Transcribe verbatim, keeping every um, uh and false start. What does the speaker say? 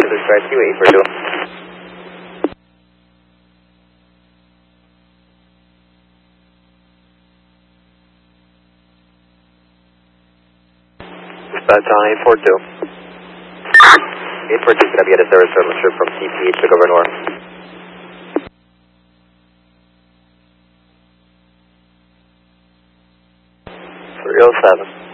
Zulu Strike Q eight four two. Dispatch on eight four two. eight four two is going to be at a service terminal from C P H to Governor North. three oh seven.